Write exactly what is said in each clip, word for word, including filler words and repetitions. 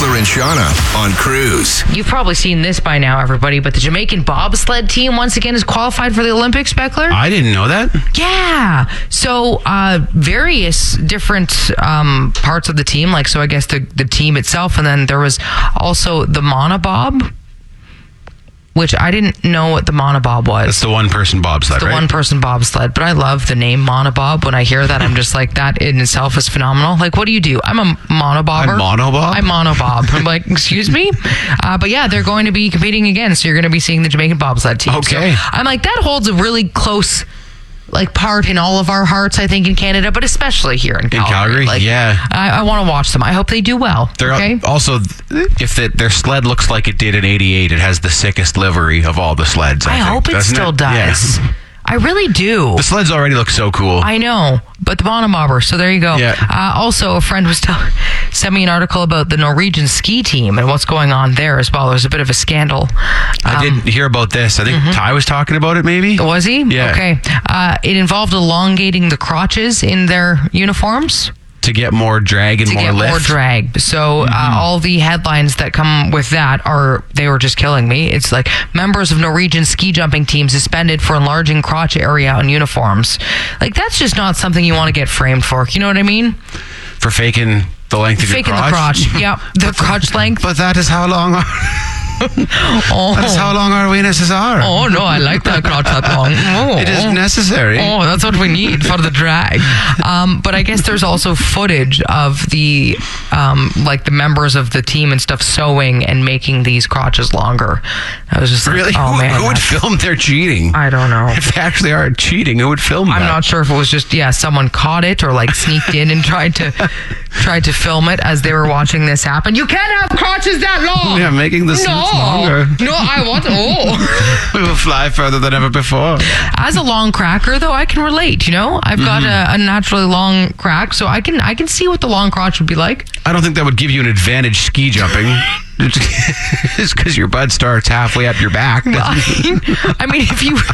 Beckler and Shauna on Cruise. You've probably seen this by now, everybody, but the Jamaican bobsled team once again is qualified for the Olympics, Beckler. I didn't know that. Yeah. So uh, various different um, parts of the team, like, so I guess the, the team itself, and then there was also the monobob, which I didn't know what the monobob was. It's the one-person bobsled, the right? one-person bobsled, but I love the name monobob. When I hear that, I'm just like, that in itself is phenomenal. Like, what do you do? I'm a monobobber. I'm monobob? I'm monobob. I'm like, excuse me? Uh, but yeah, they're going to be competing again, so you're going to be seeing the Jamaican bobsled team. Okay. So I'm like, that holds a really close like part in all of our hearts, I think, in Canada, but especially here in Calgary. In Calgary, like, yeah. I, I want to watch them. I hope they do well. They're okay. Also, if the, their sled looks like it did in eighty-eight, it has the sickest livery of all the sleds. I, I think, hope it doesn't still it? does. Yeah. I really do. The sleds already look so cool. I know, but the monomobber. So there you go. Yeah. Uh, also, a friend was tell- sent me an article about the Norwegian ski team and what's going on there as well. There's a bit of a scandal. I Um, did hear about this. I think mm-hmm. Ty was talking about it, maybe? Was he? Yeah. Okay. Uh, it involved elongating the crotches in their uniforms. To get more drag and to more get lift. more drag. So Mm-hmm. uh, all the headlines that come with that are, they were just killing me. It's like, members of Norwegian ski jumping team suspended for enlarging crotch area on uniforms. Like, that's just not something you want to get framed for. You know what I mean? For faking the length of Faking your the crotch. crotch. Yep. The crotch length. But that is how long our, Oh. that is how long our weenuses are. Oh, no, I like that crotch that long. Oh. It is necessary. Oh, that's what we need for the drag. Um, but I guess there's also footage of the, um, like the members of the team and stuff sewing and making these crotches longer. I was just Really? like, oh who, man. who would that's- film their cheating? I don't know. If they actually are cheating, who would film I'm that? not sure if it was just, yeah, someone caught it or like sneaked in and tried to tried to film it as they were watching this happen. You can't have crotches that long. Yeah, making the suits no. longer. No, I want, oh. We will fly further than ever before. As a long cracker, though, I can relate. You know, I've got Mm-hmm. a, a naturally long crack, so I can I can see what the long crotch would be like. I don't think that would give you an advantage ski jumping. Just because your butt starts halfway up your back. I mean, if you.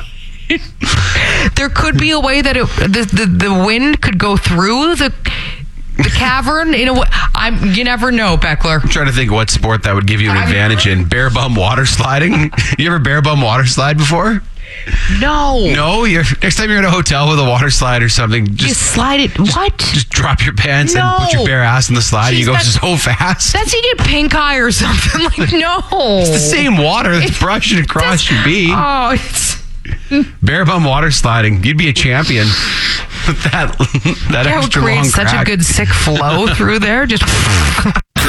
There could be a way that it, the, the the wind could go through the the cavern in a way. I'm. You never know, Beckler. I'm trying to think what sport that would give you an I'm- advantage in. Bare bum water sliding. You ever bare bum water slide before? No. No. You're, next time you're in a hotel with a water slide or something, You just slide it. What? just drop your pants No. and put your bare ass in the slide. Jeez, you go that's- so fast. That's you get pink eye or something. Like no. It's the same water that's brushing across your beak. Oh, it's. Bare bum water sliding. You'd be a champion with that that That would extra create long such crack. a good sick flow through there. Just.